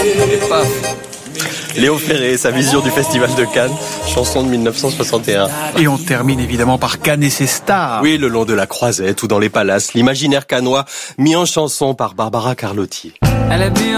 Paf. Léo Ferré, sa vision du Festival de Cannes, chanson de 1961. Et on termine évidemment par Cannes et ses stars. Oui, le long de la Croisette ou dans les palaces, l'imaginaire cannois mis en chanson par Barbara Carlotti.